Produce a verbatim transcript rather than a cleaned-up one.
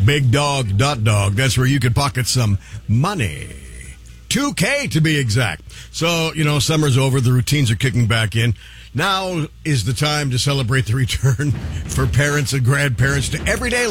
big dog dot dog. That's where you could pocket some money. two K to be exact. So, you know, summer's over. The routines are kicking back in. Now is the time to celebrate the return for parents and grandparents to everyday